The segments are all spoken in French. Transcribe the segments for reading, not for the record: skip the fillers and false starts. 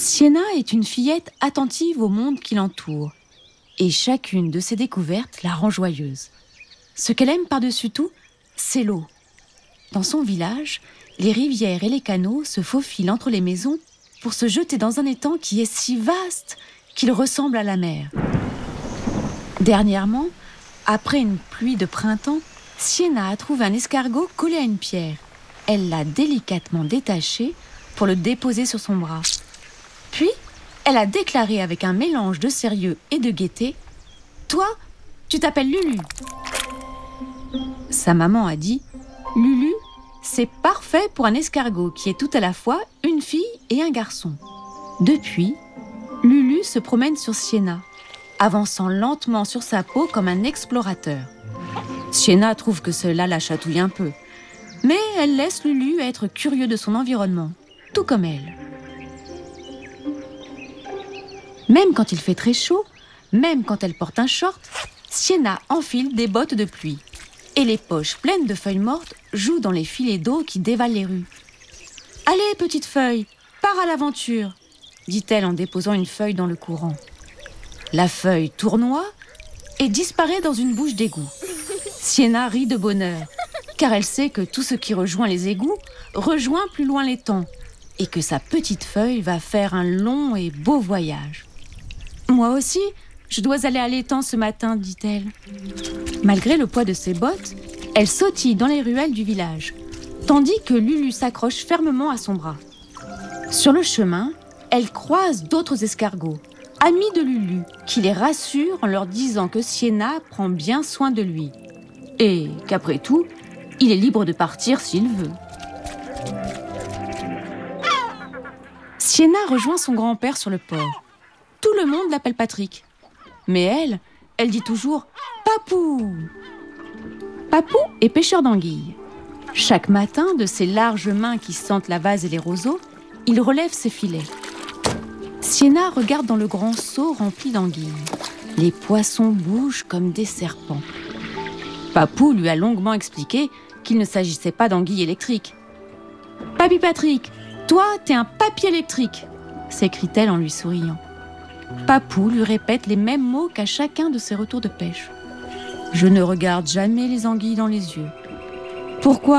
Sienna est une fillette attentive au monde qui l'entoure. Et chacune de ses découvertes la rend joyeuse. Ce qu'elle aime par-dessus tout, c'est l'eau. Dans son village, les rivières et les canaux se faufilent entre les maisons pour se jeter dans un étang qui est si vaste qu'il ressemble à la mer. Dernièrement, après une pluie de printemps, Sienna a trouvé un escargot collé à une pierre. Elle l'a délicatement détaché pour le déposer sur son bras. Puis, elle a déclaré avec un mélange de sérieux et de gaieté « Toi, tu t'appelles Lulu !» Sa maman a dit « Lulu, c'est parfait pour un escargot qui est tout à la fois une fille et un garçon. » Depuis, Lulu se promène sur Sienna, avançant lentement sur sa peau comme un explorateur. Sienna trouve que cela la chatouille un peu, mais elle laisse Lulu être curieux de son environnement, tout comme elle. Même quand il fait très chaud, même quand elle porte un short, Sienna enfile des bottes de pluie. Et les poches pleines de feuilles mortes jouent dans les filets d'eau qui dévalent les rues. « Allez, petite feuille, pars à l'aventure !» dit-elle en déposant une feuille dans le courant. La feuille tournoie et disparaît dans une bouche d'égout. Sienna rit de bonheur, car elle sait que tout ce qui rejoint les égouts rejoint plus loin l'étang, et que sa petite feuille va faire un long et beau voyage. « Moi aussi, je dois aller à l'étang ce matin, dit-elle. » Malgré le poids de ses bottes, elle sautille dans les ruelles du village, tandis que Lulu s'accroche fermement à son bras. Sur le chemin, elle croise d'autres escargots, amis de Lulu, qui les rassurent en leur disant que Sienna prend bien soin de lui, et qu'après tout, il est libre de partir s'il veut. Sienna rejoint son grand-père sur le port. Tout le monde l'appelle Patrick. Mais elle dit toujours « Papou !» Papou est pêcheur d'anguilles. Chaque matin, de ses larges mains qui sentent la vase et les roseaux, il relève ses filets. Sienna regarde dans le grand seau rempli d'anguilles. Les poissons bougent comme des serpents. Papou lui a longuement expliqué qu'il ne s'agissait pas d'anguilles électriques. « Papy Patrick, toi, t'es un papier électrique !» s'écrie-t-elle en lui souriant. Papou lui répète les mêmes mots qu'à chacun de ses retours de pêche. Je ne regarde jamais les anguilles dans les yeux. Pourquoi ?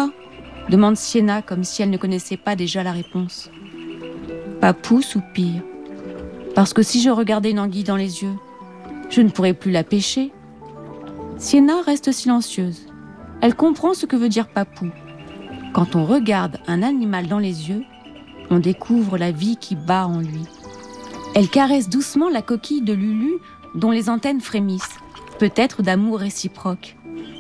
Demande Sienna comme si elle ne connaissait pas déjà la réponse. Papou soupire. Parce que si je regardais une anguille dans les yeux, je ne pourrais plus la pêcher. Sienna reste silencieuse. Elle comprend ce que veut dire Papou. Quand on regarde un animal dans les yeux, on découvre la vie qui bat en lui. Elle caresse doucement la coquille de Lulu dont les antennes frémissent, peut-être d'amour réciproque.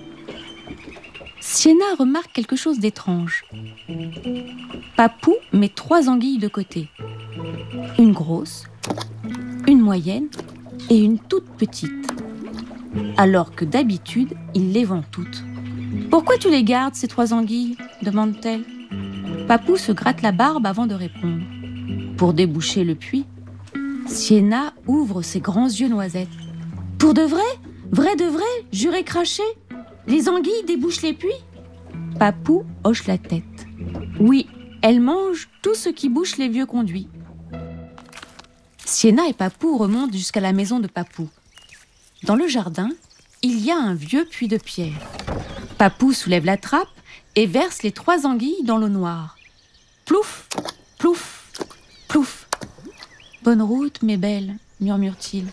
Sienna remarque quelque chose d'étrange. Papou met 3 anguilles de côté. Une grosse, une moyenne et une toute petite. Alors que d'habitude, il les vend toutes. « Pourquoi tu les gardes, ces 3 anguilles ?» demande-t-elle. Papou se gratte la barbe avant de répondre. Pour déboucher le puits, Sienna ouvre ses grands yeux noisettes. « Pour de vrai ? Vrai de vrai ? Juré craché ? Les anguilles débouchent les puits ?» Papou hoche la tête. Oui, elles mangent tout ce qui bouche les vieux conduits. Sienna et Papou remontent jusqu'à la maison de Papou. Dans le jardin, il y a un vieux puits de pierre. Papou soulève la trappe et verse les 3 anguilles dans l'eau noire. Plouf, plouf, plouf. « Bonne route, mes belles, » murmure-t-il.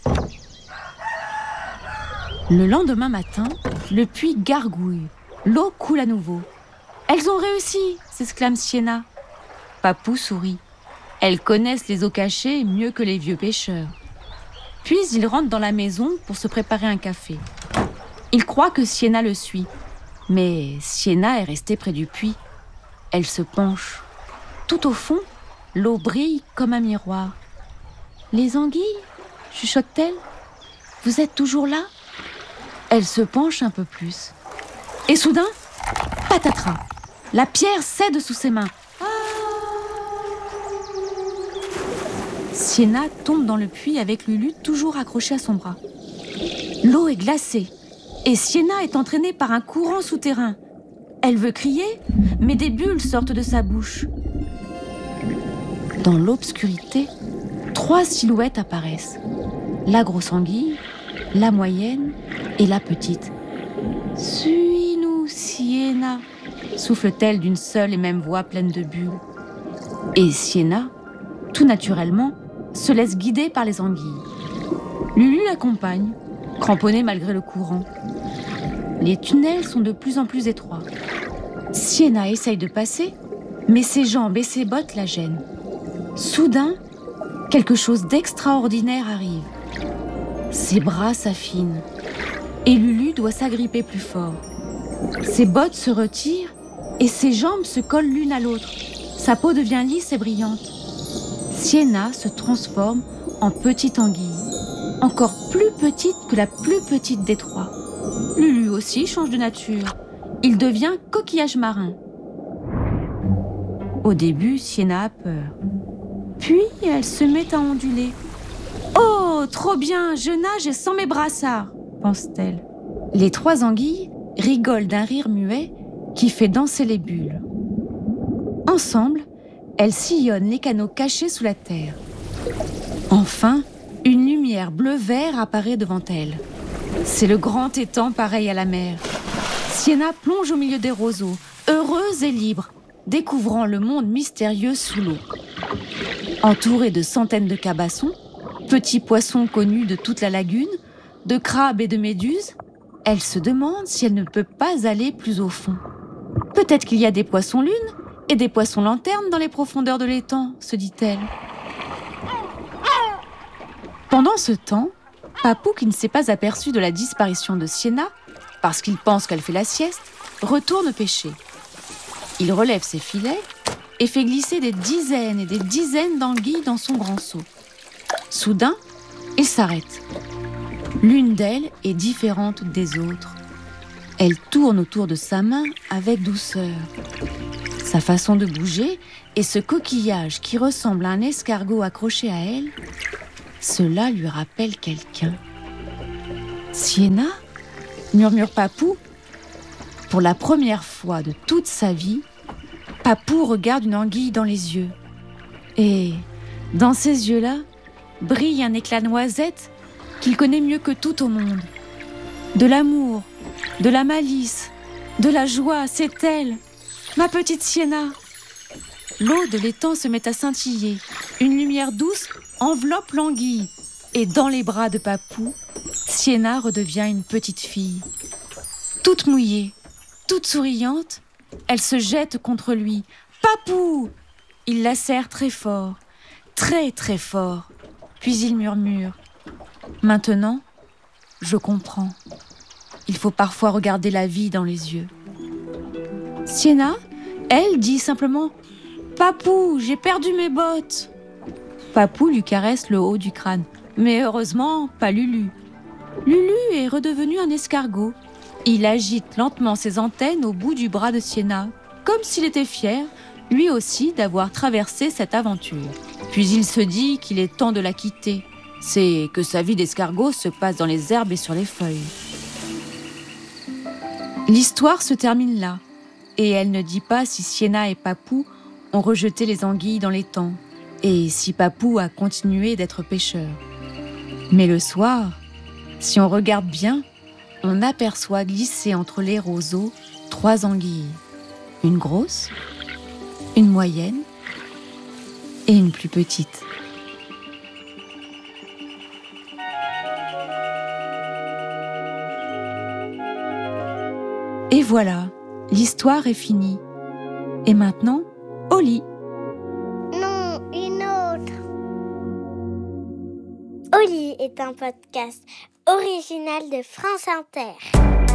Le lendemain matin, le puits gargouille. L'eau coule à nouveau. « Elles ont réussi !» s'exclame Sienna. Papou sourit. Elles connaissent les eaux cachées mieux que les vieux pêcheurs. Puis il rentre dans la maison pour se préparer un café. Il croit que Sienna le suit. Mais Sienna est restée près du puits. Elle se penche. Tout au fond, l'eau brille comme un miroir. « Les anguilles ?» chuchote-t-elle. « Vous êtes toujours là ?» Elle se penche un peu plus. Et soudain, patatras, la pierre cède sous ses mains. Sienna tombe dans le puits avec Lulu toujours accrochée à son bras. L'eau est glacée et Sienna est entraînée par un courant souterrain. Elle veut crier, mais des bulles sortent de sa bouche. Dans l'obscurité, 3 silhouettes apparaissent. La grosse anguille, la moyenne et la petite. « Suis-nous, Sienna !» souffle-t-elle d'une seule et même voix pleine de bulles. Et Sienna, tout naturellement, se laisse guider par les anguilles. Lulu l'accompagne, cramponnée malgré le courant. Les tunnels sont de plus en plus étroits. Sienna essaye de passer, mais ses jambes et ses bottes la gênent. Soudain, quelque chose d'extraordinaire arrive. Ses bras s'affinent et Lulu doit s'agripper plus fort. Ses bottes se retirent et ses jambes se collent l'une à l'autre. Sa peau devient lisse et brillante. Sienna se transforme en petite anguille, encore plus petite que la plus petite des 3. Lulu aussi change de nature. Il devient coquillage marin. Au début, Sienna a peur. Puis, elle se met à onduler. « Oh, trop bien, je nage sans mes brassards !» pense-t-elle. Les 3 anguilles rigolent d'un rire muet qui fait danser les bulles. Ensemble, elles sillonnent les canaux cachés sous la terre. Enfin, une lumière bleu-vert apparaît devant elles. C'est le grand étang pareil à la mer. Sienna plonge au milieu des roseaux, heureuse et libre, découvrant le monde mystérieux sous l'eau. Entourée de centaines de cabassons, petits poissons connus de toute la lagune, de crabes et de méduses, elle se demande si elle ne peut pas aller plus au fond. Peut-être qu'il y a des poissons lunes et des poissons lanternes dans les profondeurs de l'étang, se dit-elle. Pendant ce temps, Papou, qui ne s'est pas aperçu de la disparition de Sienna, parce qu'il pense qu'elle fait la sieste, retourne pêcher. Il relève ses filets et fait glisser des dizaines et des dizaines d'anguilles dans son grand seau. Soudain, il s'arrête. L'une d'elles est différente des autres. Elle tourne autour de sa main avec douceur. Sa façon de bouger et ce coquillage qui ressemble à un escargot accroché à elle, cela lui rappelle quelqu'un. « Sienna ?» murmure Papou. Pour la première fois de toute sa vie, Papou regarde une anguille dans les yeux. Et dans ces yeux-là, brille un éclat noisette qu'il connaît mieux que tout au monde. De l'amour, de la malice, de la joie, c'est elle, ma petite Sienna. L'eau de l'étang se met à scintiller. Une lumière douce enveloppe l'anguille. Et dans les bras de Papou, Sienna redevient une petite fille. Toute mouillée, toute souriante, elle se jette contre lui. « Papou !» Il la serre très fort, très très fort. Puis il murmure. « Maintenant, je comprends. Il faut parfois regarder la vie dans les yeux. » Sienna, elle, dit simplement « Papou, j'ai perdu mes bottes !» Papou lui caresse le haut du crâne. Mais heureusement, pas Lulu. Lulu est redevenu un escargot. Il agite lentement ses antennes au bout du bras de Sienna, comme s'il était fier, lui aussi, d'avoir traversé cette aventure. Puis il se dit qu'il est temps de la quitter. C'est que sa vie d'escargot se passe dans les herbes et sur les feuilles. L'histoire se termine là, et elle ne dit pas si Sienna et Papou ont rejeté les anguilles dans l'étang, et si Papou a continué d'être pêcheur. Mais le soir, si on regarde bien, on aperçoit glisser entre les roseaux 3 anguilles. Une grosse, une moyenne et une plus petite. Et voilà, l'histoire est finie. Et maintenant, au lit. Non, une autre. Au lit est un podcast original de France Inter.